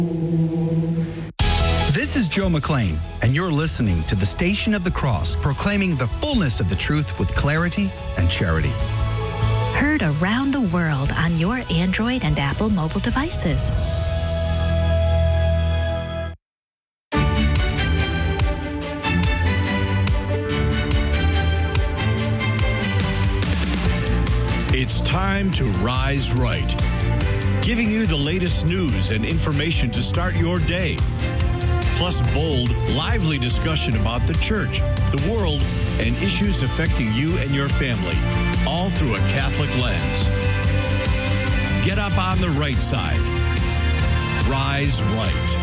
This is Joe McLean, and you're listening to the Station of the Cross, proclaiming the fullness of the truth with clarity and charity. Heard around the world on your Android and Apple mobile devices. It's time to rise right, giving you the latest news and information to start your day. Plus bold, lively discussion about the church, the world, and issues affecting you and your family, all through a Catholic lens. Get up on the right side. Rise right.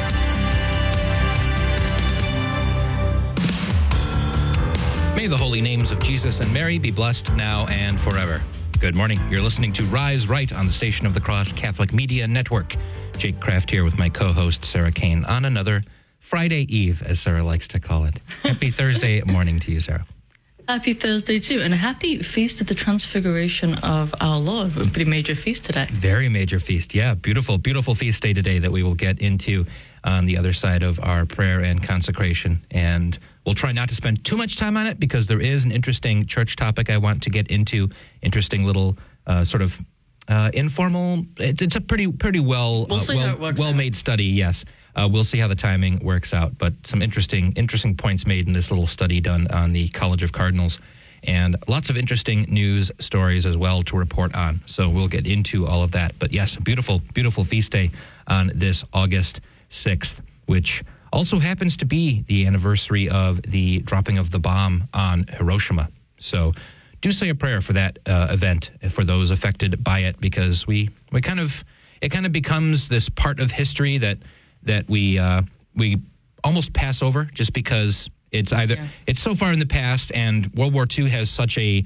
May the holy names of Jesus and Mary be blessed now and forever. Good morning. You're listening to Rise Right on the Station of the Cross Catholic Media Network. Jake Kraft here with my co-host Sarah Kane on another Friday Eve, as Sarah likes to call it. Happy Thursday morning to you, Sarah. Happy Thursday too, and a happy Feast of the Transfiguration of our Lord. A pretty major feast today. Very major feast, yeah. Beautiful, beautiful feast day today that we will get into on the other side of our prayer and consecration. And we'll try not to spend too much time on it because there is an interesting church topic I want to get into. Interesting little informal. It's a pretty well made study. Yes, we'll see how the timing works out. But some interesting points made in this little study done on the College of Cardinals, and lots of interesting news stories as well to report on. So we'll get into all of that. But yes, beautiful feast day on this August 6th, which also happens to be the anniversary of the dropping of the bomb on Hiroshima. So do say a prayer for that event, for those affected by it, because it kind of becomes this part of history that we almost pass over just because it's it's so far in the past, and World War II has such a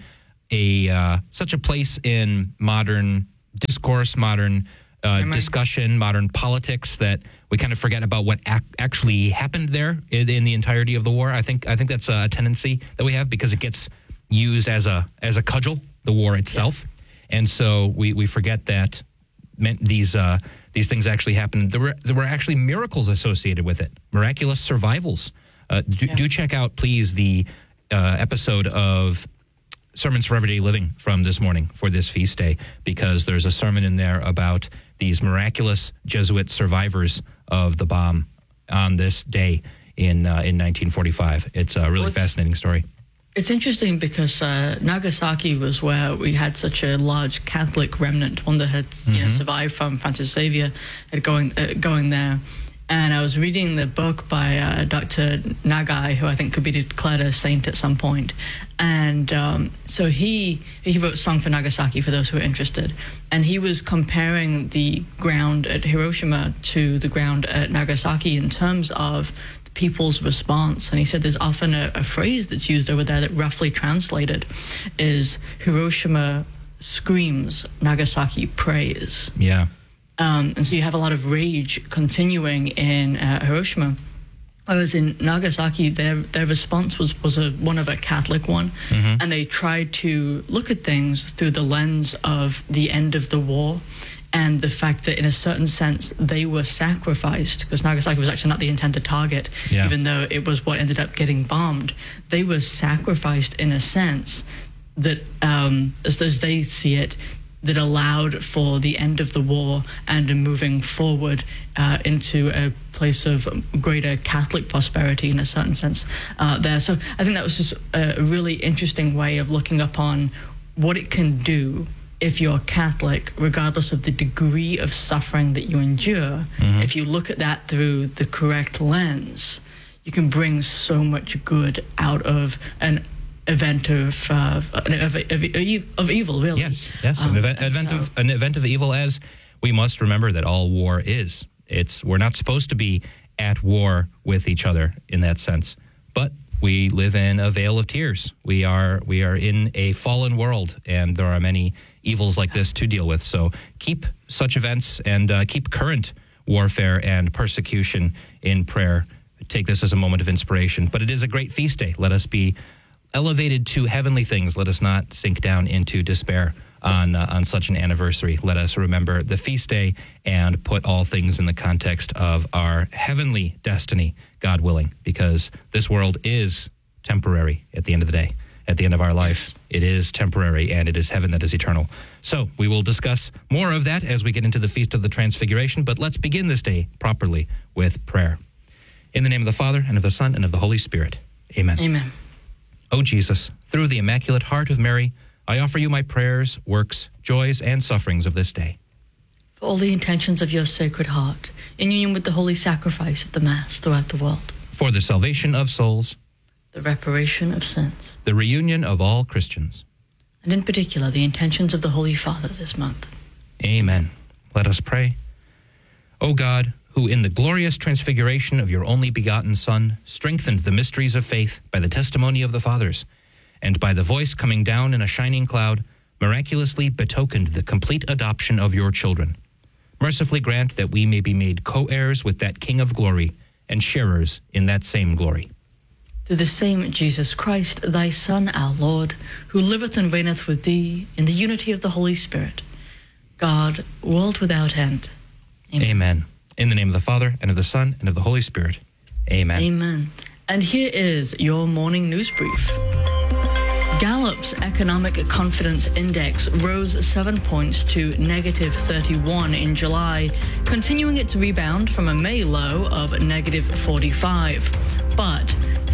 place in modern discourse, modern discussion, modern politics, that we kind of forget about what actually happened there in the entirety of the war. I think that's a tendency that we have because it gets used as a cudgel, the war itself, and so we forget that these things actually happened. There were actually miracles associated with it, miraculous survivals. Do check out, please, the episode of Sermons for Everyday Living from this morning for this feast day, because there's a sermon in there about these miraculous Jesuit survivors of the bomb on this day in 1945. It's a really fascinating story. It's interesting because Nagasaki was where we had such a large Catholic remnant, one that had survived from Francis Xavier going there. And I was reading the book by Dr. Nagai, who I think could be declared a saint at some point. And so he wrote a song for Nagasaki, for those who are interested. And he was comparing the ground at Hiroshima to the ground at Nagasaki in terms of the people's response. And he said there's often a phrase that's used over there that roughly translated is Hiroshima screams, Nagasaki prays. Yeah. And so you have a lot of rage continuing in Hiroshima. Whereas in Nagasaki, their response was one of a Catholic one. Mm-hmm. And they tried to look at things through the lens of the end of the war and the fact that in a certain sense they were sacrificed, because Nagasaki was actually not the intended target, even though it was what ended up getting bombed. They were sacrificed in a sense that, as they see it, that allowed for the end of the war and moving forward into a place of greater Catholic prosperity in a certain sense there. So I think that was just a really interesting way of looking upon what it can do if you're Catholic, regardless of the degree of suffering that you endure. Mm-hmm. If you look at that through the correct lens, you can bring so much good out of an event of evil, really. Yes, an event of evil, as we must remember that all war is. We're not supposed to be at war with each other in that sense, but we live in a vale of tears. We are in a fallen world, and there are many evils like this to deal with. So keep such events and keep current warfare and persecution in prayer. Take this as a moment of inspiration. But it is a great feast day. Let us be elevated to heavenly things. Let us not sink down into despair on such an anniversary. Let us remember the feast day and put all things in the context of our heavenly destiny, God willing, because this world is temporary at the end of the day. At the end of our life, it is temporary, and it is heaven that is eternal. So we will discuss more of that as we get into the Feast of the Transfiguration, but let's begin this day properly with prayer. In the name of the Father, and of the Son, and of the Holy Spirit. Amen. Amen. O Jesus, through the Immaculate Heart of Mary, I offer you my prayers, works, joys, and sufferings of this day. For all the intentions of your Sacred Heart, in union with the holy sacrifice of the Mass throughout the world. For the salvation of souls. The reparation of sins. The reunion of all Christians. And in particular, the intentions of the Holy Father this month. Amen. Let us pray. O God, who in the glorious transfiguration of your only begotten Son strengthened the mysteries of faith by the testimony of the fathers, and by the voice coming down in a shining cloud, miraculously betokened the complete adoption of your children. Mercifully grant that we may be made co-heirs with that King of glory, and sharers in that same glory. Through the same Jesus Christ, thy Son, our Lord, who liveth and reigneth with thee in the unity of the Holy Spirit, God, world without end. Amen. Amen. In the name of the Father, and of the Son, and of the Holy Spirit. Amen. Amen. And here is your morning news brief. Gallup's Economic Confidence Index rose 7 points to negative 31 in July, continuing its rebound from a May low of negative 45. But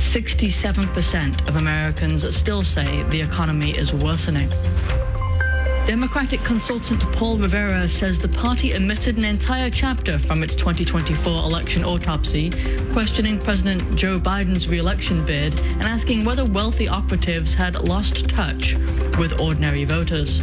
67% of Americans still say the economy is worsening. Democratic consultant Paul Rivera says the party omitted an entire chapter from its 2024 election autopsy, questioning President Joe Biden's re-election bid and asking whether wealthy operatives had lost touch with ordinary voters.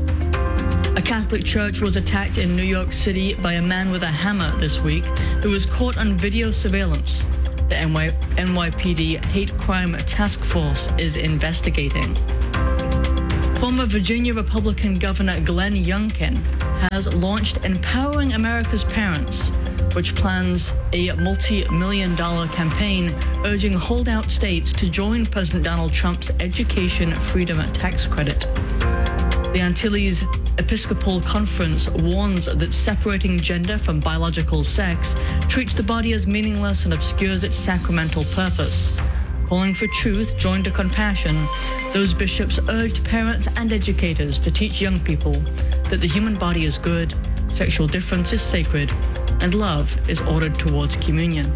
A Catholic church was attacked in New York City by a man with a hammer this week who was caught on video surveillance. The NYPD Hate Crime Task Force is investigating. Former Virginia Republican Governor Glenn Youngkin has launched Empowering America's Parents, which plans a multi-million-dollar campaign urging holdout states to join President Donald Trump's Education Freedom Tax Credit. The Antilles Episcopal Conference warns that separating gender from biological sex treats the body as meaningless and obscures its sacramental purpose. Calling for truth joined to compassion, those bishops urged parents and educators to teach young people that the human body is good, sexual difference is sacred, and love is ordered towards communion.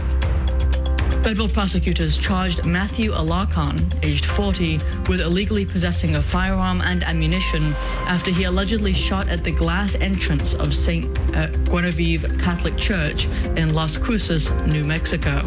Federal prosecutors charged Matthew Alarcon, aged 40, with illegally possessing a firearm and ammunition after he allegedly shot at the glass entrance of St. Genevieve Catholic Church in Las Cruces, New Mexico.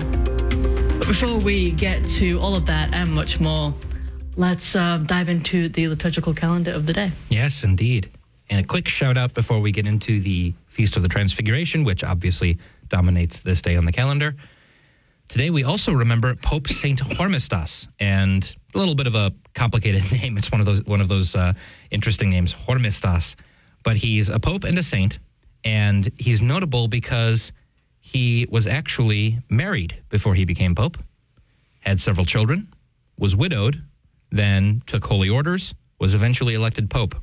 But before we get to all of that and much more, let's dive into the liturgical calendar of the day. Yes, indeed. And a quick shout out before we get into the Feast of the Transfiguration, which obviously dominates this day on the calendar. Today we also remember Pope Saint Hormisdas, and a little bit of a complicated name. It's one of those interesting names, Hormisdas. But he's a pope and a saint, and he's notable because he was actually married before he became pope, had several children, was widowed, then took holy orders, was eventually elected pope.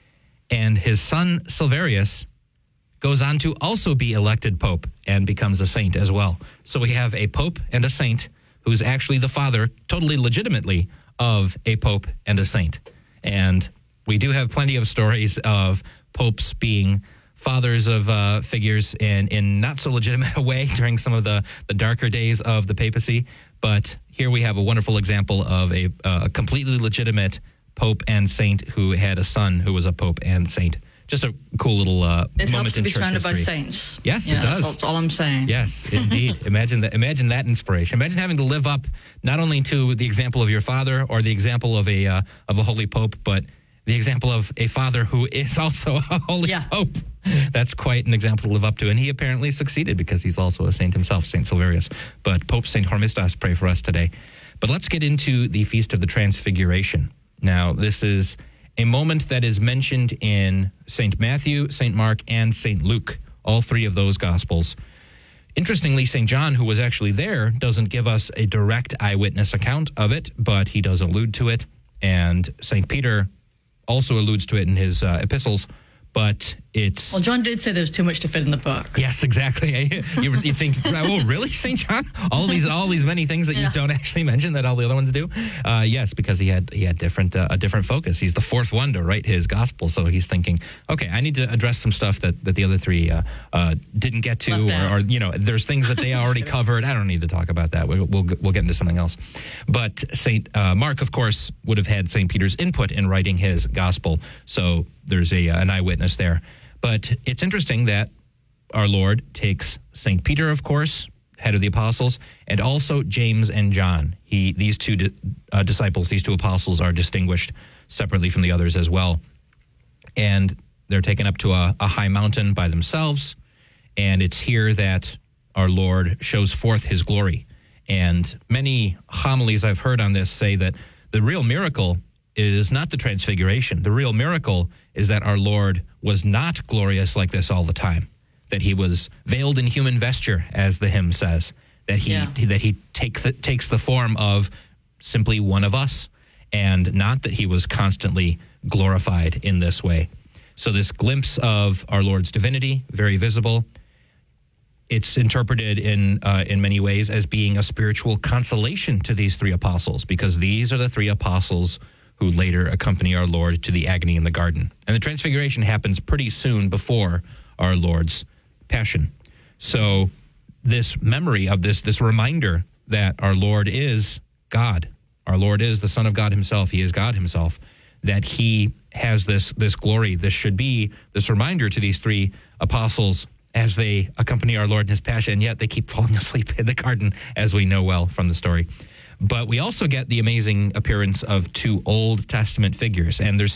And his son, Silverius, goes on to also be elected pope and becomes a saint as well. So we have a pope and a saint who's actually the father, totally legitimately, of a pope and a saint. And we do have plenty of stories of popes being fathers of figures in not so legitimate a way during some of the darker days of the papacy. But here we have a wonderful example of a completely legitimate pope and saint who had a son who was a pope and saint. Just a cool little moment in church history. It helps to be surrounded by saints. Yes, it does. That's all I'm saying. Yes, indeed. Imagine that inspiration. Imagine having to live up not only to the example of your father or the example of a holy pope, but the example of a father who is also a holy pope. That's quite an example to live up to. And he apparently succeeded because he's also a saint himself, St. Silverius. But Pope St. Hormisdas, pray for us today. But let's get into the Feast of the Transfiguration. Now, this is a moment that is mentioned in St. Matthew, St. Mark, and St. Luke, all three of those Gospels. Interestingly, St. John, who was actually there, doesn't give us a direct eyewitness account of it, but he does allude to it. And St. Peter also alludes to it in his epistles. But it's... Well, John did say there was too much to fit in the book. Yes, exactly. You think, oh, really, St. John? All these many things that you don't actually mention that all the other ones do? Yes, because he had a different focus. He's the fourth one to write his gospel, so he's thinking, okay, I need to address some stuff that the other three didn't get to, or there's things that they already covered. I don't need to talk about that. We'll get into something else. But St. Mark, of course, would have had St. Peter's input in writing his gospel, so there's an eyewitness there. But it's interesting that our Lord takes St. Peter, of course, head of the apostles, and also James and John. These two disciples, these two apostles, are distinguished separately from the others as well. And they're taken up to a high mountain by themselves, and it's here that our Lord shows forth his glory. And many homilies I've heard on this say that the real miracle is not the transfiguration. The real miracle is that our Lord was not glorious like this all the time, that he was veiled in human vesture, as the hymn says, that he takes the form of simply one of us, and not that he was constantly glorified in this way. So this glimpse of our Lord's divinity, very visible. It's interpreted in many ways as being a spiritual consolation to these three apostles, because these are the three apostles who later accompany our Lord to the agony in the garden. And the transfiguration happens pretty soon before our Lord's passion. So this memory of this reminder that our Lord is God, our Lord is the Son of God himself, he is God himself, that he has this glory. This should be this reminder to these three apostles as they accompany our Lord in his passion, and yet they keep falling asleep in the garden, as we know well from the story. But we also get the amazing appearance of two Old Testament figures. And there's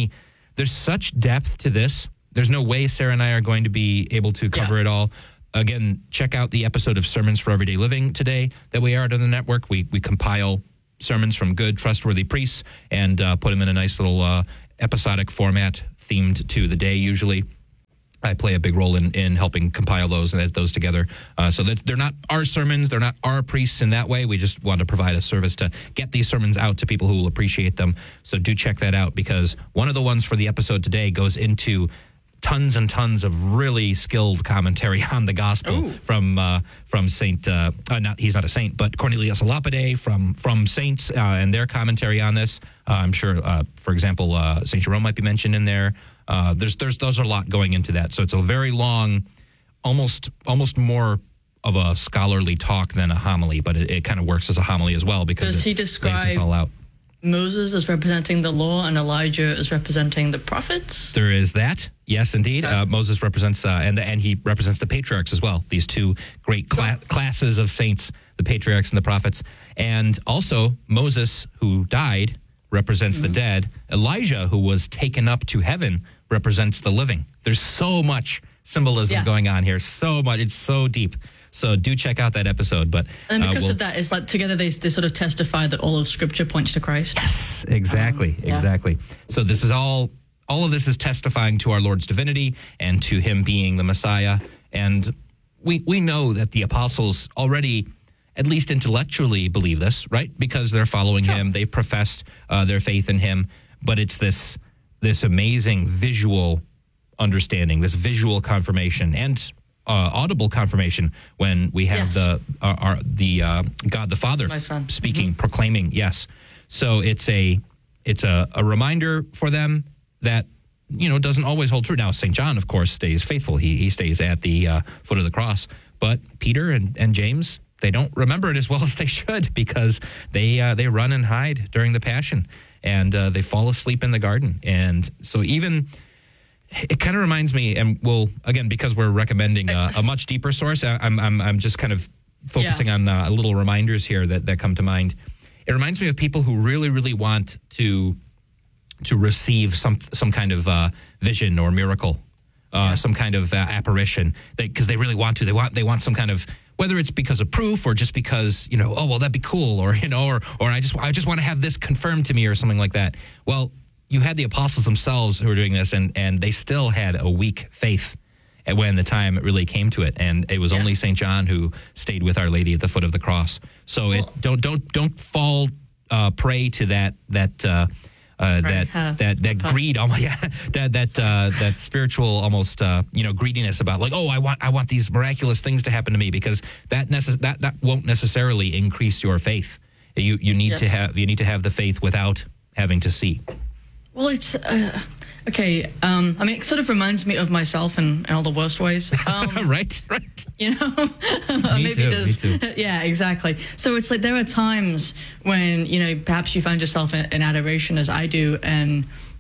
such depth to this. There's no way Sarah and I are going to be able to cover it all. Again, check out the episode of Sermons for Everyday Living today that we aired on the network. We compile sermons from good, trustworthy priests and put them in a nice little episodic format themed to the day usually. I play a big role in helping compile those and edit those together. So that they're not our sermons, they're not our priests in that way. We just want to provide a service to get these sermons out to people who will appreciate them. So do check that out, because one of the ones for the episode today goes into tons and tons of really skilled commentary on the gospel from Saint, he's not a saint, but Cornelius a Lapide from saints and their commentary on this. I'm sure, for example, St. Jerome might be mentioned in there. There's a lot going into that. So it's a very long, almost more of a scholarly talk than a homily, but it kind of works as a homily as well, because he lays describe this all out. Moses as representing the law and Elijah as representing the prophets? There is that. Yes, indeed. Okay. Moses represents, and he represents the patriarchs as well. These two great classes of saints, the patriarchs and the prophets. And also Moses, who died, represents the dead. Elijah, who was taken up to heaven, represents the living. There's so much symbolism going on here. So much. It's so deep. So do check out that episode. But and because of that, it's like together they sort of testify that all of Scripture points to Christ. Yes, exactly, exactly. So this is all of this is testifying to our Lord's divinity and to him being the Messiah. And we know that the apostles already, at least intellectually, believe this, right? Because they're following him. They've professed their faith in him. But it's this amazing visual understanding, this visual confirmation, and audible confirmation when we have the God the Father speaking, proclaiming. Yes, so it's a reminder for them that doesn't always hold true. Now St. John, of course, stays faithful. He stays at the foot of the cross. But Peter and James, they don't remember it as well as they should, because they run and hide during the Passion, and they fall asleep in the garden. And so it kind of reminds me, and we'll, again, because we're recommending a much deeper source, I'm just kind of focusing on little reminders here that come to mind. It reminds me of people who really, really want to receive some kind of vision or miracle, some kind of apparition, because they really want to. They want some kind of, whether it's because of proof or just because, oh, well, that'd be cool, or I just want to have this confirmed to me or something like that. Well, you had the apostles themselves who were doing this, and they still had a weak faith when the time really came to it. And it was only St. John who stayed with Our Lady at the foot of the cross. So don't fall prey to that that greed, almost, that spiritual almost greediness about like, oh, I want these miraculous things to happen to me, because that won't necessarily increase your faith. You need to have the faith without having to see. Well, it's okay. It sort of reminds me of myself in all the worst ways. Right. You know, me too. Yeah, exactly. So it's like there are times when perhaps you find yourself in adoration, as I do, and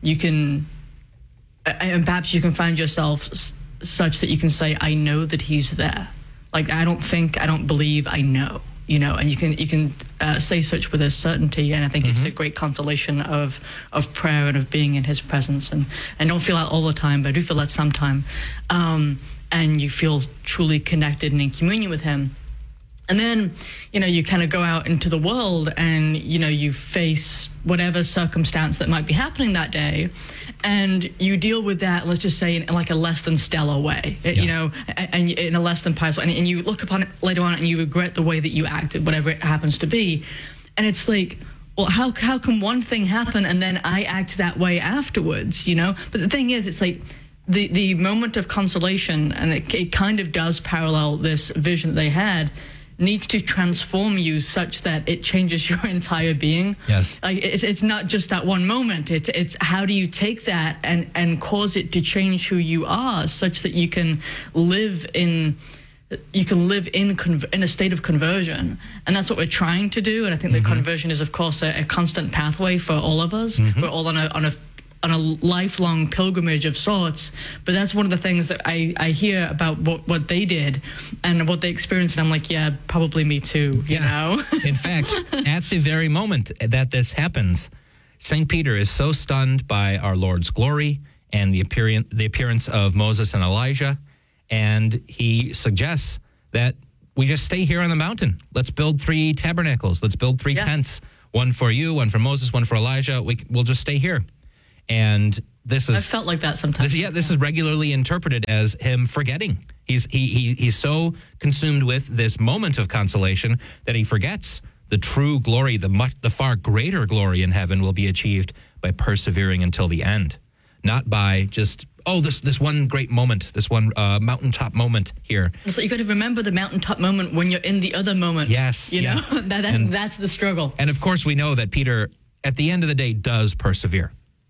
perhaps you can find yourself such that you can say, "I know that He's there." Like I don't believe, I know. And you can say such with a certainty, and I think it's a great consolation of prayer and of being in His presence, and don't feel that all the time, but I do feel that sometime, and you feel truly connected and in communion with Him. And then, you kind of go out into the world and, you face whatever circumstance that might be happening that day, and you deal with that, let's just say, in like a less than stellar way, and in a less than pious way. And you look upon it later on and you regret the way that you acted, whatever it happens to be. And it's like, well, how can one thing happen and then I act that way afterwards, But the thing is, it's like, the moment of consolation, and it kind of does parallel this vision that they had, needs to transform you such that it changes your entire being. Yes. Like it's not just that one moment. It's how do you take that and cause it to change who you are, such that you can live in a state of conversion. And that's what we're trying to do. And I think that conversion is, of course, a constant pathway for all of us. We're all on a lifelong pilgrimage of sorts, but that's one of the things that I hear about what they did and what they experienced, and I'm like, yeah, probably me too, you know? In fact, at the very moment that this happens, St. Peter is so stunned by our Lord's glory and the appearance of Moses and Elijah, and he suggests that we just stay here on the mountain. Let's build 3 tabernacles. Let's build 3 tents, one for you, one for Moses, one for Elijah. We'll just stay here. And this is... I've felt like that sometimes. This is regularly interpreted as him forgetting. He's so consumed with this moment of consolation that he forgets the true glory, the far greater glory in heaven will be achieved by persevering until the end, not by just... this one great moment, this one mountaintop moment here. So you got to remember the mountaintop moment when you're in the other moment. Yes, yes. That's the struggle. And of course, we know that Peter, at the end of the day, does persevere.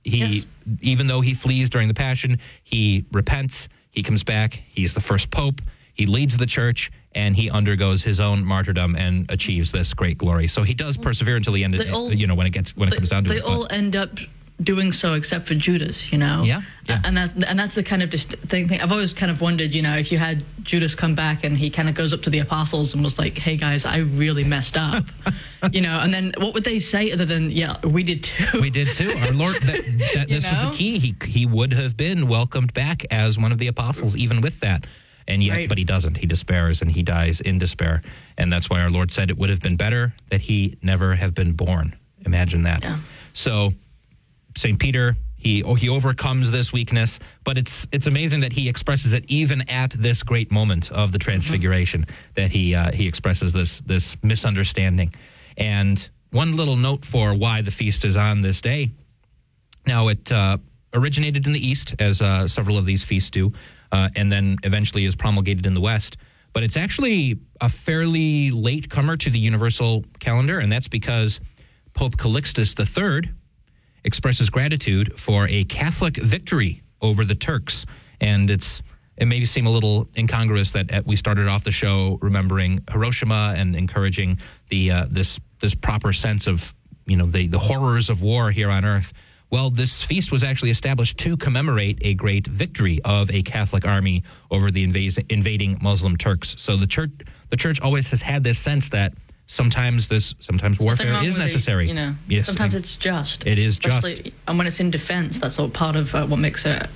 Even though he flees during the Passion, he repents, he comes back, he's the first pope, he leads the church, and he undergoes his own martyrdom and achieves this great glory. So he does persevere until the end, when it comes down to it. They all end up doing so except for Judas, Yeah. And that's the kind of thing. I've always kind of wondered, if you had Judas come back and he kind of goes up to the apostles and was like, "Hey guys, I really messed up," and then what would they say other than, "Yeah, we did too." We did too. Our Lord, this is the key. He would have been welcomed back as one of the apostles, even with that. And yet, but he doesn't. He despairs and he dies in despair. And that's why our Lord said it would have been better that he never have been born. Imagine that. Yeah. So St. Peter, he overcomes this weakness, but it's amazing that he expresses it even at this great moment of the Transfiguration, that he expresses this misunderstanding. And one little note for why the feast is on this day. Now, it originated in the East, as several of these feasts do, and then eventually is promulgated in the West. But it's actually a fairly late comer to the universal calendar, and that's because Pope Calixtus III expresses gratitude for a Catholic victory over the Turks. And it may seem a little incongruous that we started off the show remembering Hiroshima and encouraging this proper sense of, the horrors of war here on earth. Well, this feast was actually established to commemorate a great victory of a Catholic army over the invading Muslim Turks. So the church always has had this sense that sometimes warfare is necessary. Yes, sometimes it's just. It is just. And when it's in defense, that's all part of what makes it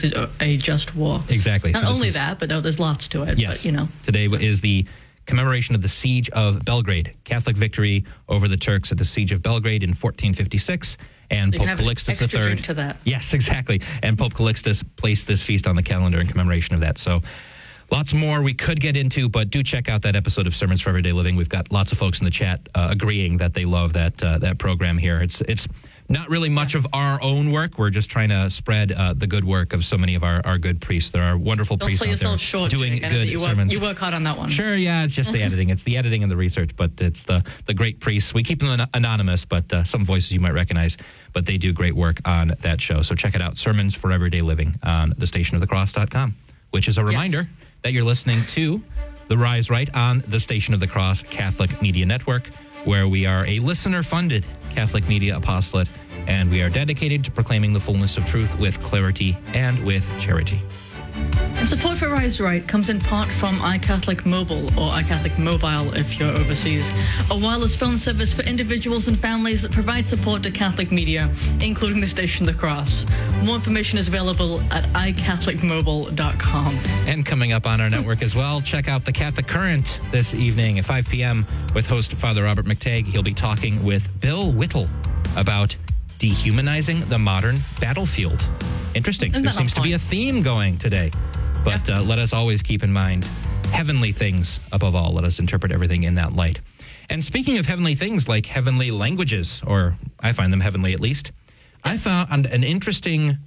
a just war. Exactly. Not only that, but there's lots to it. Yes. But, Today is the commemoration of the Siege of Belgrade, Catholic victory over the Turks at the Siege of Belgrade in 1456. And so Pope Calixtus III. Drink to that. Yes, exactly. And Pope Calixtus placed this feast on the calendar in commemoration of that. So lots more we could get into, but do check out that episode of Sermons for Everyday Living. We've got lots of folks in the chat agreeing that they love that program here. It's Not really much of our own work. We're just trying to spread the good work of so many of our good priests. There are wonderful priests out there short, doing Jake. good sermons. You work hard on that one. Sure, yeah, it's just the editing. It's the editing and the research, but it's the great priests. We keep them anonymous, but some voices you might recognize, but they do great work on that show. So check it out, Sermons for Everyday Living on thestationofthecross.com, which is a reminder that you're listening to The Rise Right on the Station of the Cross Catholic Media Network, where we are a listener-funded Catholic media apostolate, and we are dedicated to proclaiming the fullness of truth with clarity and with charity. And support for Rise Right comes in part from iCatholic Mobile, or iCatholic Mobile if you're overseas, a wireless phone service for individuals and families that provide support to Catholic media, including the Station of the Cross. More information is available at iCatholicMobile.com. And coming up on our network as well, check out the Catholic Current this evening at 5 p.m. with host Father Robert McTagg. He'll be talking with Bill Whittle about dehumanizing the modern battlefield. Interesting. There seems to be a theme going today. But let us always keep in mind heavenly things above all. Let us interpret everything in that light. And speaking of heavenly things like heavenly languages, or I find them heavenly at least, I found an interesting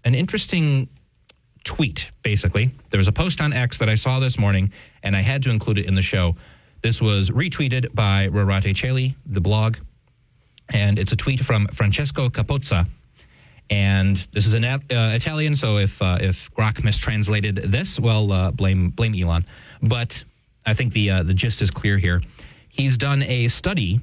tweet, basically. There was a post on X that I saw this morning, and I had to include it in the show. This was retweeted by Rorate Celi, the blog, and it's a tweet from Francesco Capozza. And this is an Italian, so if Grok mistranslated this, well, blame Elon. But I think the gist is clear here. He's done a study,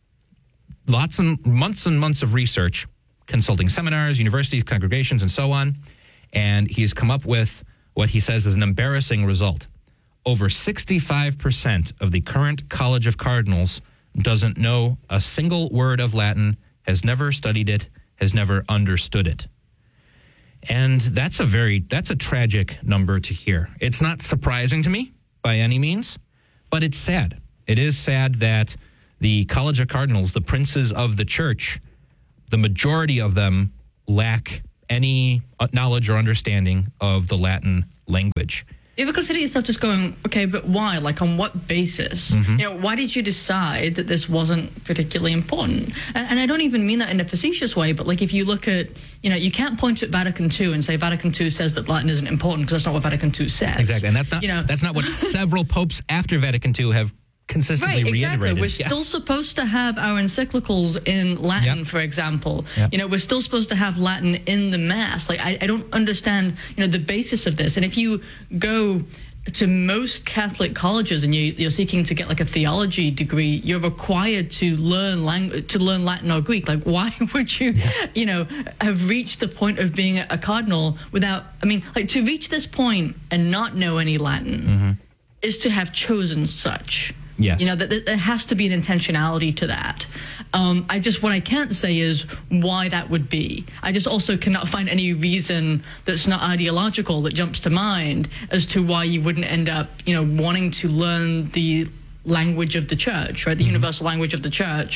months and months of research, consulting seminars, universities, congregations, and so on. And he's come up with what he says is an embarrassing result. Over 65% of the current College of Cardinals doesn't know a single word of Latin, has never studied it, has never understood it. And that's a tragic number to hear. It's not surprising to me by any means, but it's sad. It is sad that the College of Cardinals, the princes of the church, the majority of them lack any knowledge or understanding of the Latin language. You ever consider yourself just going, okay, but why? Like, on what basis? Mm-hmm. Why did you decide that this wasn't particularly important? And I don't even mean that in a facetious way, but like if you look at, you can't point at Vatican II and say Vatican II says that Latin isn't important, because that's not what Vatican II says. Exactly, and that's not what several popes after Vatican II have consistently reiterated. We're still supposed to have our encyclicals in Latin, for example. We're still supposed to have Latin in the Mass. Like, I don't understand, the basis of this. And if you go to most Catholic colleges and you're seeking to get like a theology degree, you're required to learn Latin or Greek. Like, why would you, have reached the point of being a cardinal without, to reach this point and not know any Latin is to have chosen such. Yes. That there has to be an intentionality to that. What I can't say is why that would be. I just also cannot find any reason that's not ideological that jumps to mind as to why you wouldn't end up, wanting to learn the language of the church, right? The universal language of the church.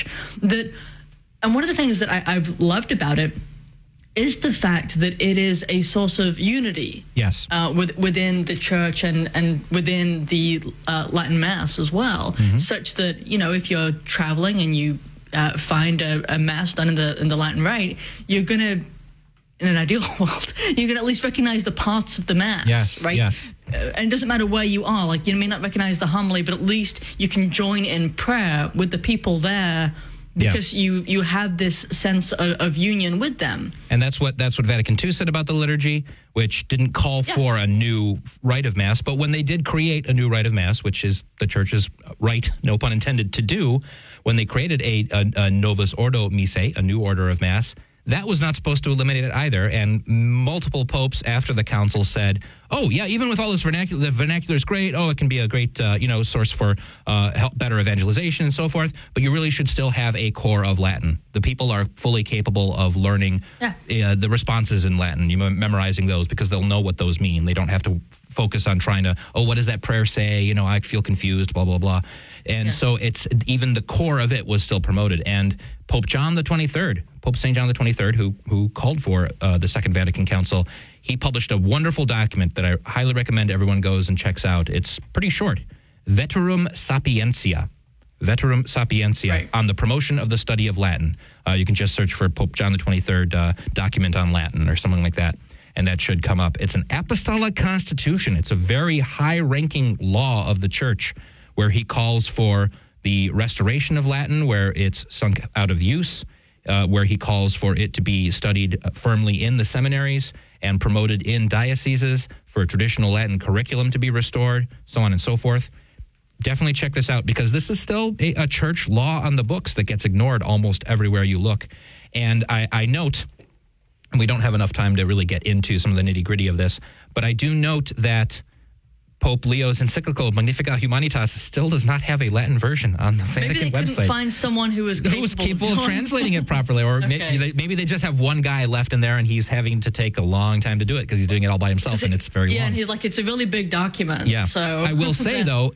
And one of the things that I've loved about it is the fact that it is a source of unity. Yes. Within the church and within the Latin Mass as well, such that, if you're traveling and you find a Mass done in the Latin Rite, you're going to, in an ideal world, you're going to at least recognize the parts of the Mass, yes, right? Yes. And it doesn't matter where you are. Like, you may not recognize the homily, but at least you can join in prayer with the people there, because you have this sense of union with them. And that's what Vatican II said about the liturgy, which didn't call for a new rite of Mass. But when they did create a new rite of Mass, which is the Church's right, no pun intended, to do, when they created a Novus Ordo Missae, a new order of Mass, that was not supposed to eliminate it either. And multiple popes after the council said, oh, yeah, even with all this vernacular, the vernacular is great. Oh, it can be a great, source for better evangelization and so forth. But you really should still have a core of Latin. The people are fully capable of learning the responses in Latin, memorizing those, because they'll know what those mean. They don't have to focus on trying to, what does that prayer say? I feel confused, blah, blah, blah. And so it's even the core of it was still promoted. And Pope St. John the 23rd, who called for the Second Vatican Council, he published a wonderful document that I highly recommend everyone goes and checks out. It's pretty short. Veterum Sapientia, Veterum Sapientiae, on the promotion of the study of Latin. You can just search for Pope John XXIII document on Latin or something like that, and that should come up. It's an apostolic constitution. It's a very high-ranking law of the church where he calls for the restoration of Latin, where it's sunk out of use, where he calls for it to be studied firmly in the seminaries and promoted in dioceses, for a traditional Latin curriculum to be restored, so on and so forth. Definitely check this out, because this is still a church law on the books that gets ignored almost everywhere you look. And I note, and we don't have enough time to really get into some of the nitty-gritty of this, but I do note that Pope Leo's encyclical Magnificat Humanitas still does not have a Latin version on the Vatican website. Maybe they couldn't find someone who was capable of translating it properly, or maybe they just have one guy left in there and he's having to take a long time to do it because he's doing it all by himself, and it's very long. Yeah, and he's like, it's a really big document. Yeah, so I will say though,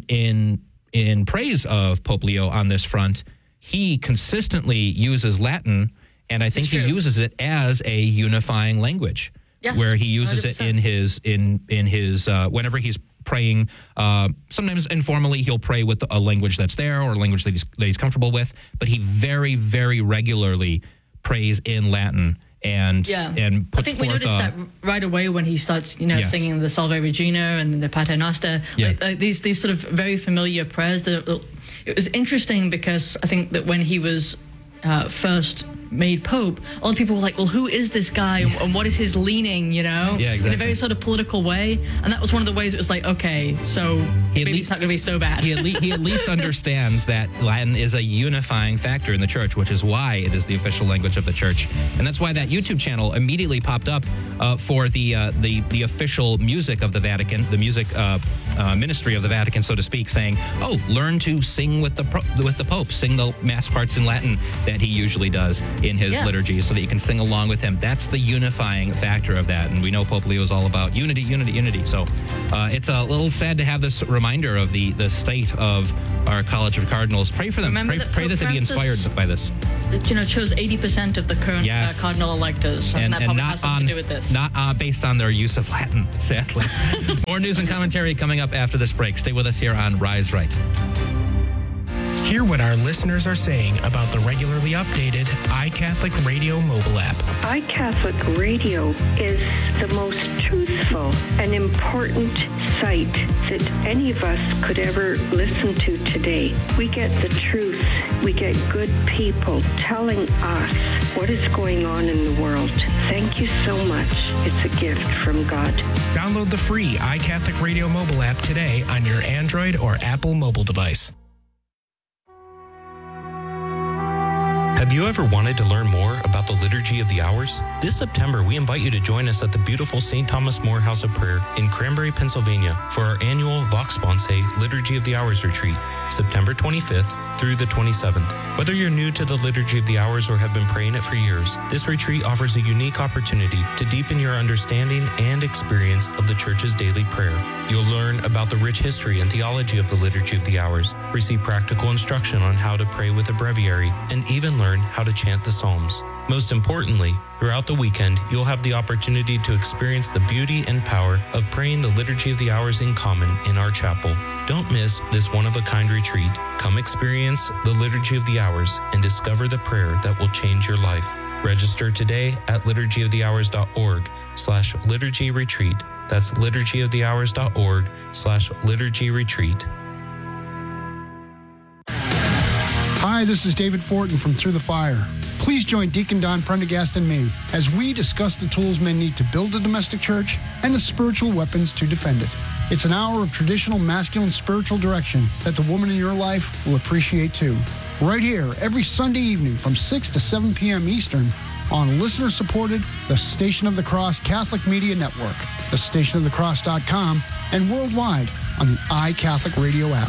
in praise of Pope Leo on this front, he consistently uses Latin, and I think he uses it as a unifying language. Yes, where he uses 100%. it in his whenever he's praying. Sometimes informally he'll pray with a language that's there, or a language that he's comfortable with. But he very, very regularly prays in Latin and puts forth. I think we noticed that right away when he starts, singing the Salve Regina and the Pater Noster. Yeah. Like these sort of very familiar prayers. It was interesting because I think that when he was first made Pope, a lot of people were like, well, who is this guy and what is his leaning, Yeah, exactly. In a very sort of political way. And that was one of the ways it was like, okay, so maybe it's not going to be so bad. He at least understands that Latin is a unifying factor in the church, which is why it is the official language of the church. And that's why that YouTube channel immediately popped up for the official music of the Vatican, the music ministry of the Vatican, so to speak, saying, oh, learn to sing with the Pope, sing the Mass parts in Latin that he usually does in his liturgy, so that you can sing along with him. That's the unifying factor of that. And we know Pope Leo is all about unity, unity, unity. So it's a little sad to have this reminder of the state of our College of Cardinals. Pray for them. Pray that they be inspired by this. Chose 80% of the current cardinal electors, and that probably has something to do with this. Not based on their use of Latin, sadly. More news and commentary coming up after this break. Stay with us here on Rise Right. Hear what our listeners are saying about the regularly updated iCatholic Radio mobile app. iCatholic Radio is the most truthful and important site that any of us could ever listen to today. We get the truth. We get good people telling us what is going on in the world. Thank you so much. It's a gift from God. Download the free iCatholic Radio mobile app today on your Android or Apple mobile device. Have you ever wanted to learn more about the Liturgy of the Hours? This September, we invite you to join us at the beautiful St. Thomas More House of Prayer in Cranberry, Pennsylvania for our annual Vox Sponsae Liturgy of the Hours retreat, September 25th through the 27th. Whether you're new to the Liturgy of the Hours or have been praying it for years, this retreat offers a unique opportunity to deepen your understanding and experience of the Church's daily prayer. You'll learn about the rich history and theology of the Liturgy of the Hours, receive practical instruction on how to pray with a breviary, and even learn how to chant the Psalms. Most importantly, throughout the weekend, you'll have the opportunity to experience the beauty and power of praying the Liturgy of the Hours in common in our chapel. Don't miss this one-of-a-kind retreat. Come experience the Liturgy of the Hours and discover the prayer that will change your life. Register today at liturgyofthehours.org/liturgy retreat. That's liturgyofthehours.org/liturgy retreat. Hi, this is David Fortin from Through the Fire. Please join Deacon Don Prendergast and me as we discuss the tools men need to build a domestic church and the spiritual weapons to defend it. It's an hour of traditional masculine spiritual direction that the woman in your life will appreciate too. Right here, every Sunday evening from 6 to 7 p.m. Eastern on listener-supported The Station of the Cross Catholic Media Network, thestationofthecross.com, and worldwide on the iCatholic Radio app.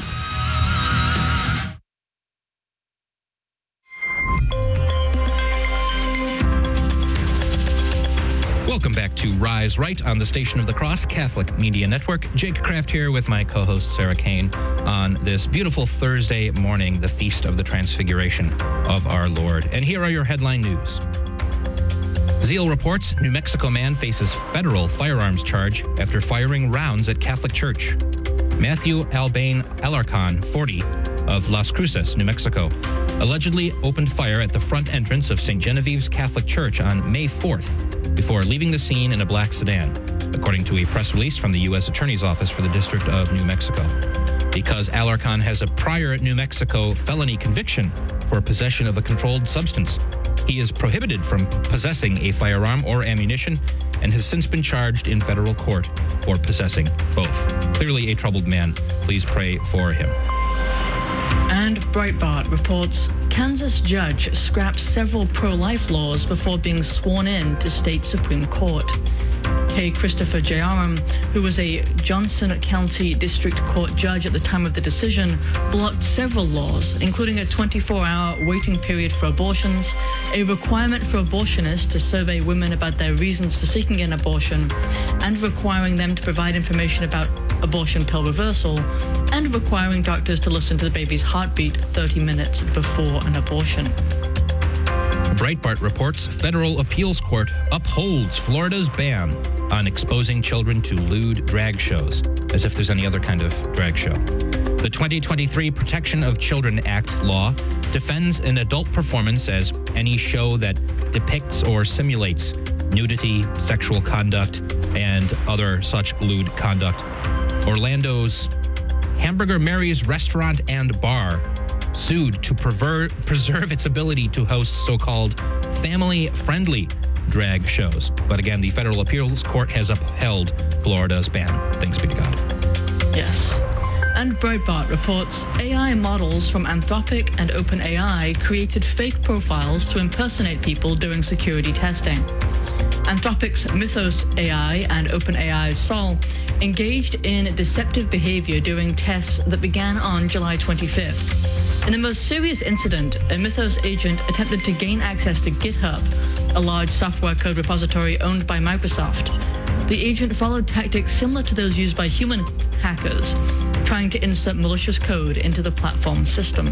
Welcome back to Rise Right on the Station of the Cross Catholic Media Network. Jake Kraft here with my co-host Sarah Kane on this beautiful Thursday morning, the Feast of the Transfiguration of our Lord. And here are your headline news. Zeal reports New Mexico man faces federal firearms charge after firing rounds at Catholic Church. Matthew Albane Alarcon, 40, of Las Cruces, New Mexico, allegedly opened fire at the front entrance of St. Genevieve's Catholic Church on May 4th before leaving the scene in a black sedan, according to a press release from the U.S. Attorney's Office for the District of New Mexico. Because Alarcon has a prior New Mexico felony conviction for possession of a controlled substance, he is prohibited from possessing a firearm or ammunition and has since been charged in federal court for possessing both. Clearly a troubled man. Please pray for him. And Breitbart reports Kansas judge scraps several pro-life laws before being sworn in to state Supreme Court. K. Christopher Jayaram, who was a Johnson County District Court judge at the time of the decision, blocked several laws, including a 24-hour waiting period for abortions, a requirement for abortionists to survey women about their reasons for seeking an abortion, and requiring them to provide information about abortion pill reversal, and requiring doctors to listen to the baby's heartbeat 30 minutes before an abortion. Breitbart reports federal appeals court upholds Florida's ban on exposing children to lewd drag shows, as if there's any other kind of drag show. The 2023 Protection of Children Act law defends an adult performance as any show that depicts or simulates nudity, sexual conduct, and other such lewd conduct. Orlando's Hamburger Mary's Restaurant and Bar sued to preserve its ability to host so-called family-friendly drag shows. But again, the federal appeals court has upheld Florida's ban. Thanks be to God. Yes. And Breitbart reports AI models from Anthropic and OpenAI created fake profiles to impersonate people doing security testing. Anthropic's Mythos AI and OpenAI's Sol engaged in deceptive behavior during tests that began on July 25th. In the most serious incident, a Mythos agent attempted to gain access to GitHub, a large software code repository owned by Microsoft. The agent followed tactics similar to those used by human hackers, trying to insert malicious code into the platform system.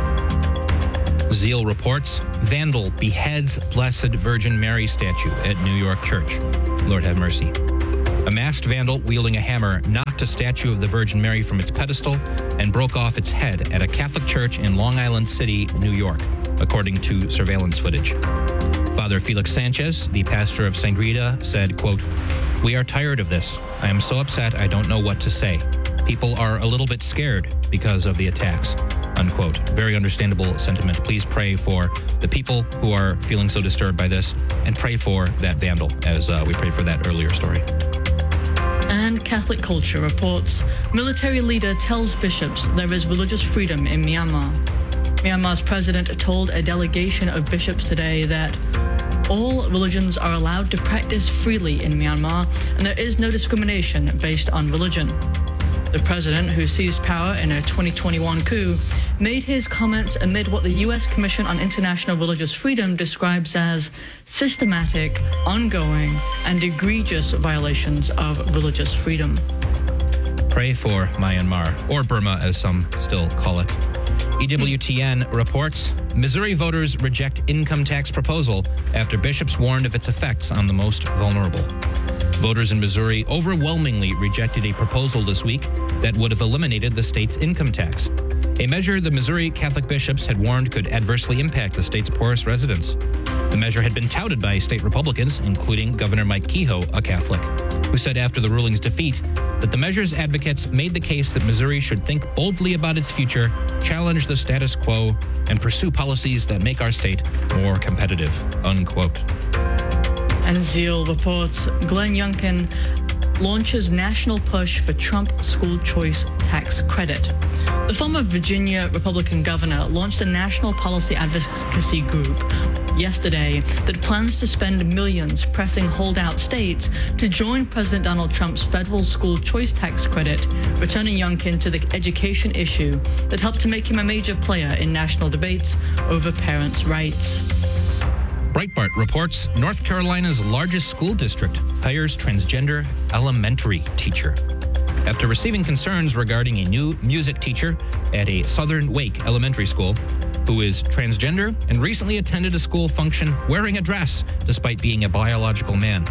Zeal reports vandal beheads Blessed Virgin Mary statue at New York Church. Lord have mercy. A masked vandal wielding a hammer knocked a statue of the Virgin Mary from its pedestal and broke off its head at a Catholic church in Long Island City, New York, according to surveillance footage. Father Felix Sanchez, the pastor of St. Rita, said, quote, "We are tired of this. I am so upset I don't know what to say. People are a little bit scared because of the attacks," unquote. Very understandable sentiment. Please pray for the people who are feeling so disturbed by this, and pray for that vandal, as we prayed for that earlier story. And Catholic Culture reports military leader tells bishops there is religious freedom in Myanmar. Myanmar's president told a delegation of bishops today that all religions are allowed to practice freely in Myanmar, and there is no discrimination based on religion. The president, who seized power in a 2021 coup, made his comments amid what the U.S. Commission on International Religious Freedom describes as systematic, ongoing, and egregious violations of religious freedom. Pray for Myanmar, or Burma as some still call it. EWTN reports Missouri voters reject income tax proposal after bishops warned of its effects on the most vulnerable. Voters in Missouri overwhelmingly rejected a proposal this week that would have eliminated the state's income tax, a measure the Missouri Catholic bishops had warned could adversely impact the state's poorest residents. The measure had been touted by state Republicans, including Governor Mike Kehoe, a Catholic, who said after the ruling's defeat that the measure's advocates made the case that Missouri should think boldly about its future, challenge the status quo, and pursue policies that make our state more competitive, unquote. And Zeal reports Glenn Youngkin launches national push for Trump school choice tax credit. The former Virginia Republican governor launched a national policy advocacy group yesterday that plans to spend millions pressing holdout states to join President Donald Trump's federal school choice tax credit, returning Youngkin to the education issue that helped to make him a major player in national debates over parents' rights. Breitbart reports North Carolina's largest school district hires transgender elementary teacher. After receiving concerns regarding a new music teacher at a Southern Wake elementary school who is transgender and recently attended a school function wearing a dress despite being a biological man,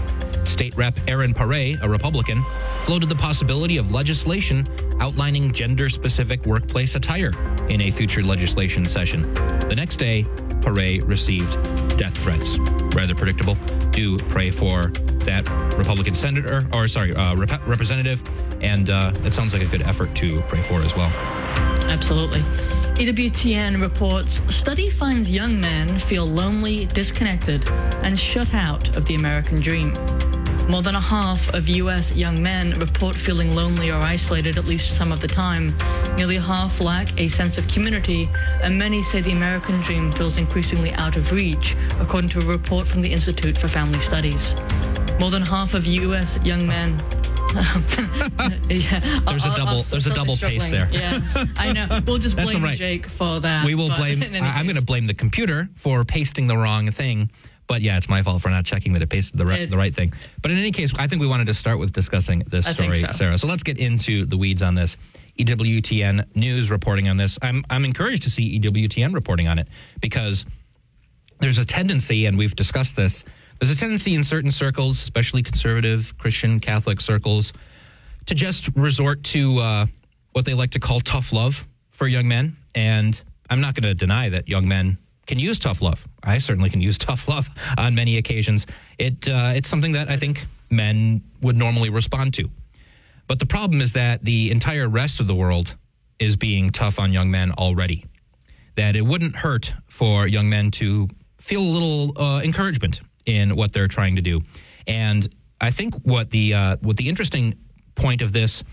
State Rep Aaron Paray, a Republican, floated the possibility of legislation outlining gender-specific workplace attire in a future legislation session. The next day, Paray received death threats. Rather predictable. Do pray for that Republican representative, and it sounds like a good effort to pray for as well. Absolutely. EWTN reports, study finds young men feel lonely, disconnected, and shut out of the American dream. More than a half of U.S. young men report feeling lonely or isolated at least some of the time. Nearly half lack a sense of community, and many say the American dream feels increasingly out of reach, according to a report from the Institute for Family Studies. More than half of U.S. young men... There's a double pace there. Yeah, I know. We'll just blame Jake for that. We will blame... I'm going to blame the computer for pasting the wrong thing. But yeah, it's my fault for not checking that it pasted the right thing. But in any case, I think we wanted to start with discussing this story, Sarah. So let's get into the weeds on this. EWTN News reporting on this. I'm encouraged to see EWTN reporting on it because there's a tendency, and we've discussed this, there's a tendency in certain circles, especially conservative, Christian, Catholic circles, to just resort to what they like to call tough love for young men. And I'm not going to deny that young men can use tough love. I certainly can use tough love on many occasions. It's something that I think men would normally respond to. But the problem is that the entire rest of the world is being tough on young men already. That it wouldn't hurt for young men to feel a little encouragement in what they're trying to do. And I think what the interesting point of this,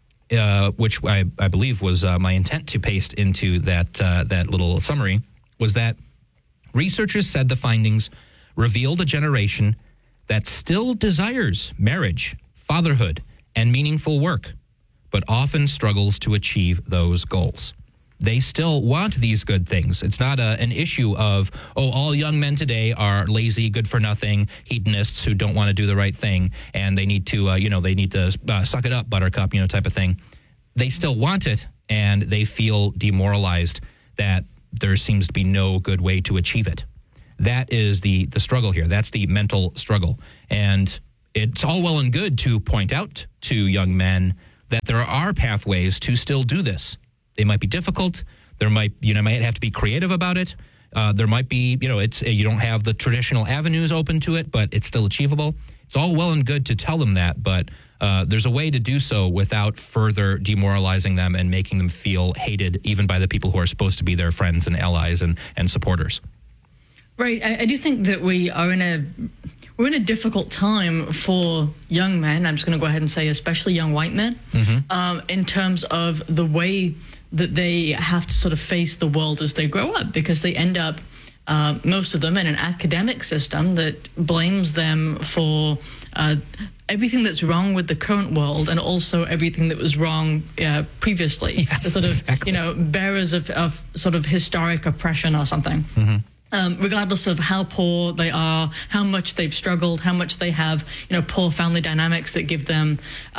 which I believe was my intent to paste into that little summary, was that researchers said the findings revealed a generation that still desires marriage, fatherhood, and meaningful work, but often struggles to achieve those goals. They still want these good things. It's not an issue of, all young men today are lazy, good for nothing, hedonists who don't want to do the right thing, and they need to, suck it up, buttercup, type of thing. They still want it, and they feel demoralized that there seems to be no good way to achieve it. That is the struggle here. That's the mental struggle. And it's all well and good to point out to young men that there are pathways to still do this. They might be difficult. There might have to be creative about it. There might be, you don't have the traditional avenues open to it, but it's still achievable. It's all well and good to tell them that, but there's a way to do so without further demoralizing them and making them feel hated even by the people who are supposed to be their friends and allies and supporters. Right. I do think that we're in a difficult time for young men. I'm just going to go ahead and say especially young white men, in terms of the way that they have to sort of face the world as they grow up, because they end up, most of them, in an academic system that blames them for everything that's wrong with the current world and also everything that was wrong previously. Yes, the sort of, exactly. Bearers of sort of historic oppression or something. Regardless of how poor they are, how much they've struggled, how much they have, poor family dynamics that give them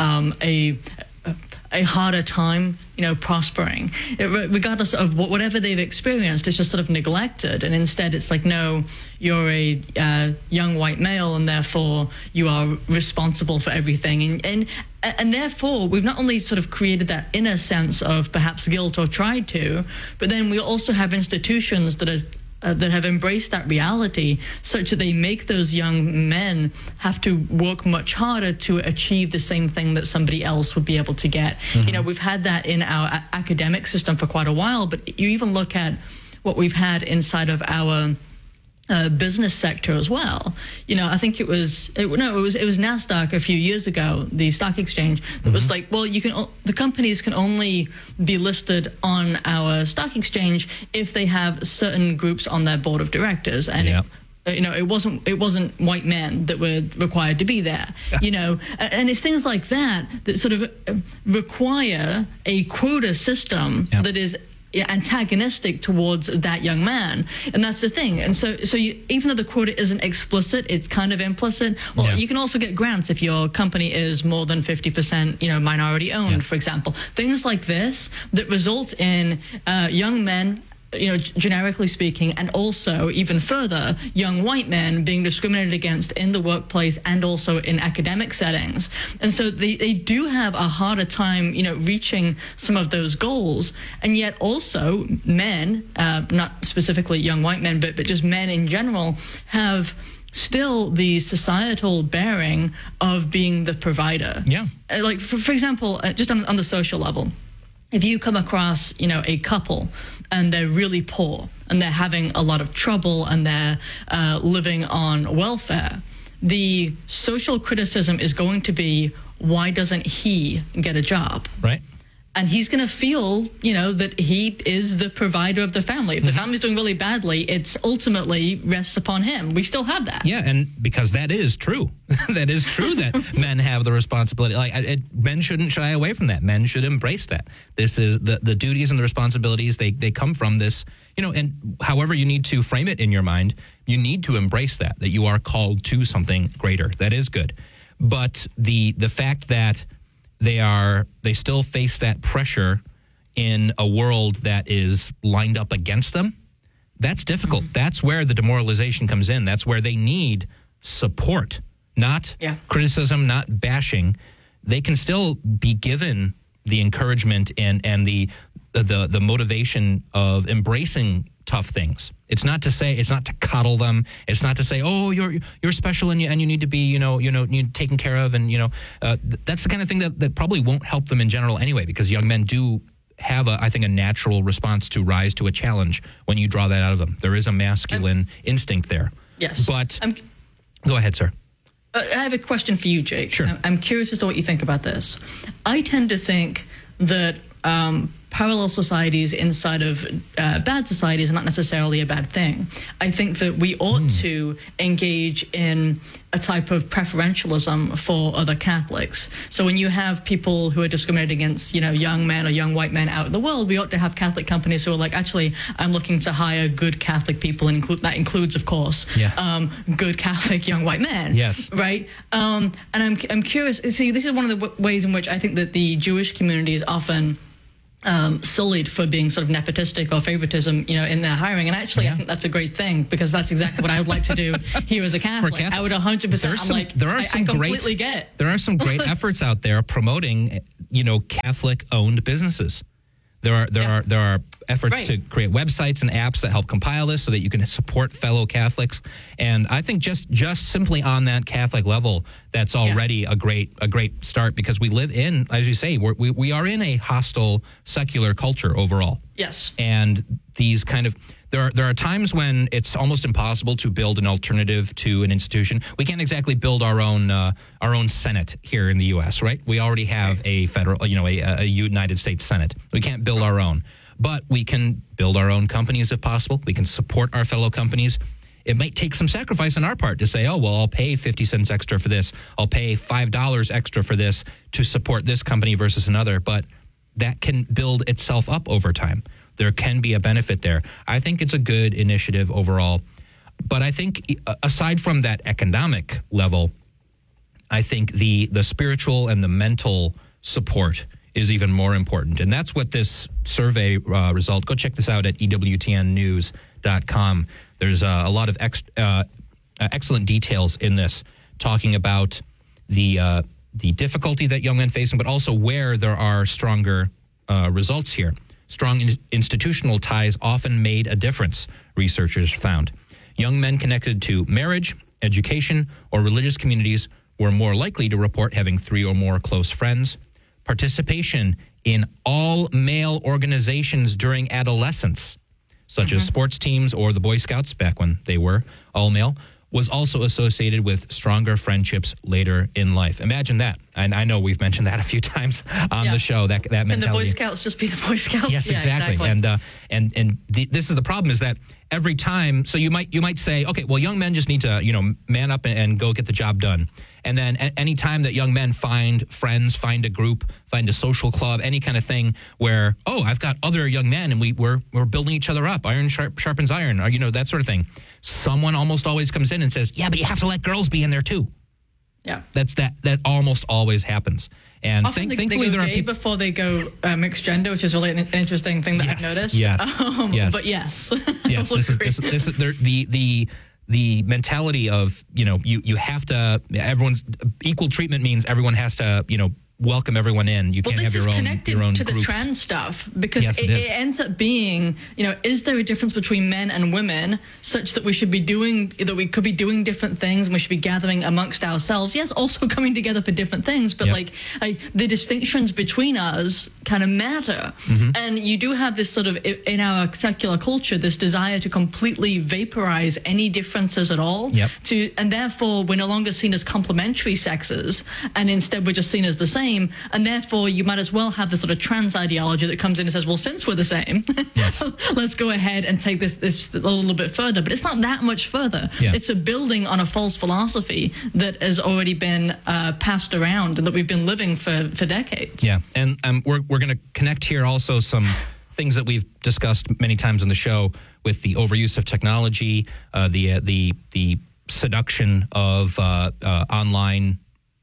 a harder time, prospering. Regardless of whatever they've experienced, it's just sort of neglected. And instead it's like, no, you're a young white male and therefore you are responsible for everything. And therefore we've not only sort of created that inner sense of perhaps guilt or tried to, but then we also have institutions that have embraced that reality such that they make those young men have to work much harder to achieve the same thing that somebody else would be able to get. We've had that in our academic system for quite a while, but you even look at what we've had inside of our business sector as well. I think it was NASDAQ a few years ago, the stock exchange, that was like, well, the companies can only be listed on our stock exchange if they have certain groups on their board of directors, and it wasn't white men that were required to be there. And it's things like that sort of require a quota system that is antagonistic towards that young man, and that's the thing. And so even though the quota isn't explicit, it's kind of implicit. Well, you can also get grants if your company is more than 50% minority owned, for example. Things like this that result in young men generically speaking, and also even further, young white men being discriminated against in the workplace and also in academic settings. And so they do have a harder time, reaching some of those goals. And yet also men, not specifically young white men, but just men in general, have still the societal bearing of being the provider. Yeah. Like, for example, just on the social level, if you come across, a couple and they're really poor and they're having a lot of trouble and they're living on welfare, the social criticism is going to be, why doesn't he get a job? Right. And he's going to feel, that he is the provider of the family. If the family's doing really badly, it's ultimately rests upon him. We still have that. Yeah, and because that is true. That is true that men have the responsibility. Men shouldn't shy away from that. Men should embrace that. This is the duties and the responsibilities, they come from this, and however you need to frame it in your mind, you need to embrace that you are called to something greater. That is good. But the fact that they still face that pressure in a world that is lined up against them, that's difficult. Mm-hmm. That's where the demoralization comes in. That's where they need support, not criticism, not bashing. They can still be given the encouragement and the motivation of embracing tough things. It's not to coddle them. It's not to say, oh, you're special and you need to be, taken care of. And, that's the kind of thing that probably won't help them in general anyway, because young men do have I think a natural response to rise to a challenge when you draw that out of them. There is a masculine instinct there. Yes. But go ahead, sir. I have a question for you, Jake. Sure. I'm curious as to what you think about this. I tend to think that parallel societies inside of bad societies are not necessarily a bad thing. I think that we ought to engage in a type of preferentialism for other Catholics. So when you have people who are discriminated against, young men or young white men out in the world, we ought to have Catholic companies who are like, actually, I'm looking to hire good Catholic people, and that includes, of course, good Catholic young white men. Yes. Right? And I'm curious. See, this is one of the ways in which I think that the Jewish community is often sullied for being sort of nepotistic or favoritism, in their hiring. And actually, I think that's a great thing, because that's exactly what I would like to do here as a Catholic. I would 100%. There are some great efforts out there promoting, Catholic-owned businesses. There are efforts to create websites and apps that help compile this so that you can support fellow Catholics. And I think just simply on that Catholic level, that's already a great start, because we live in, as you say, we are in a hostile secular culture overall. Yes. And these kind of there are times when it's almost impossible to build an alternative to an institution. We can't exactly build our own Senate here in the U.S., right? We already have a federal, a United States Senate. We can't build our own, but we can build our own companies if possible. We can support our fellow companies. It might take some sacrifice on our part to say, oh, well, I'll pay 50 cents extra for this. I'll pay $5 extra for this to support this company versus another. But that can build itself up over time. There can be a benefit there. I think it's a good initiative overall. But I think aside from that economic level, I think the spiritual and the mental support is even more important. And that's what this survey result, go check this out at EWTNnews.com. There's a lot of excellent details in this, talking about the difficulty that young men facing, but also where there are stronger results here. Strong institutional ties often made a difference, researchers found. Young men connected to marriage, education, or religious communities were more likely to report having 3 or more close friends. Participation in all male organizations during adolescence, such as sports teams or the Boy Scouts back when they were all male, was also associated with stronger friendships later in life. Imagine that. And I know we've mentioned that a few times on the show, that mentality. And the Boy Scouts just be the Boy Scouts. Yes, exactly. And this is the problem, is that every time, so you might say, okay, well, young men just need to, man up and go get the job done. And then any time that young men find friends, find a group, find a social club, any kind of thing where, oh, I've got other young men and we're building each other up, iron sharpens iron, or, that sort of thing. Someone almost always comes in and says, yeah, but you have to let girls be in there too. Yeah. That almost always happens. And often thankfully, they go there are gay people before they go mixed gender, which is really an interesting thing that I've noticed. Yes. Yes. But yes. Yes. This is the mentality of, you have to, everyone's equal treatment means everyone has to, welcome everyone in. You can't have your own groups. This is connected to the trans stuff because it ends up being, is there a difference between men and women such that we could be doing different things and we should be gathering amongst ourselves? Yes, also coming together for different things, but like the distinctions between us kind of matter. Mm-hmm. And you do have this sort of, in our secular culture, this desire to completely vaporize any differences at all. Yep. And therefore, we're no longer seen as complementary sexes, and instead we're just seen as the same. And therefore, you might as well have this sort of trans ideology that comes in and says, well, since we're the same, yes. let's go ahead and take this a little bit further. But it's not that much further. Yeah. It's a building on a false philosophy that has already been passed around and that we've been living for decades. Yeah, and we're going to connect here also some things that we've discussed many times on the show with the overuse of technology, the seduction of online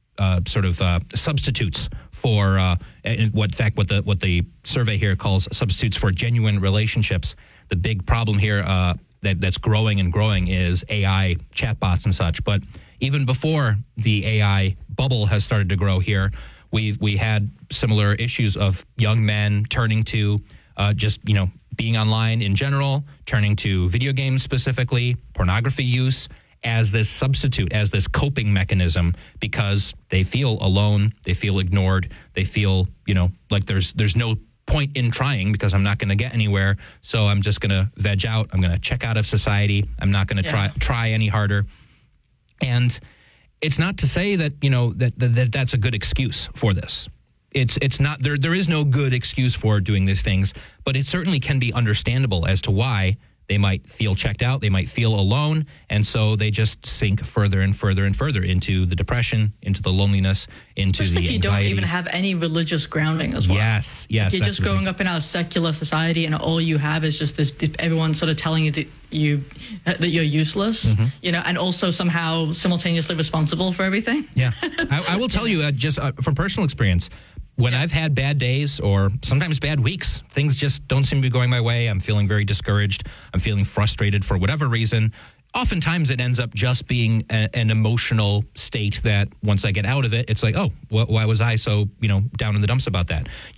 substitutes for what the survey here calls substitutes for genuine relationships. The big problem here that's growing and growing is AI chatbots and such. But even before the AI bubble has started to grow here, we had similar issues of young men turning to being online in general, turning to video games specifically, pornography use, as this substitute, as this coping mechanism, because they feel alone, they feel ignored, they feel, like there's no point in trying because I'm not going to get anywhere, so I'm just going to veg out, I'm going to check out of society, I'm not going to try any harder. And it's not to say that, that's a good excuse for this. It's not, there is no good excuse for doing these things, but it certainly can be understandable as to why they might feel checked out, they might feel alone, and so they just sink further and further and further into the depression, into the loneliness, into the anxiety. You don't even have any religious grounding as well. Yes. You're just growing up in our secular society, and all you have is just this everyone sort of telling you that you're useless, mm-hmm. And also somehow simultaneously responsible for everything. Yeah, I will tell you just from personal experience. When I've had bad days or sometimes bad weeks, things just don't seem to be going my way. I'm feeling very discouraged. I'm feeling frustrated for whatever reason. Oftentimes it ends up just being an emotional state that once I get out of it, it's like, oh, why was I so, down in the dumps about that?